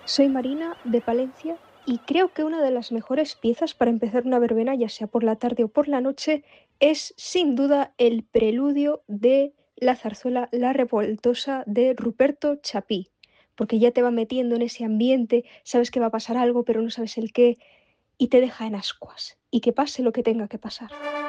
Soy Marina de Palencia y creo que una de las mejores piezas para empezar una verbena, ya sea por la tarde o por la noche, es sin duda el preludio de la zarzuela La Revoltosa de Ruperto Chapí, porque ya te va metiendo en ese ambiente, sabes que va a pasar algo, pero no sabes el qué, y te deja en ascuas, y que pase lo que tenga que pasar.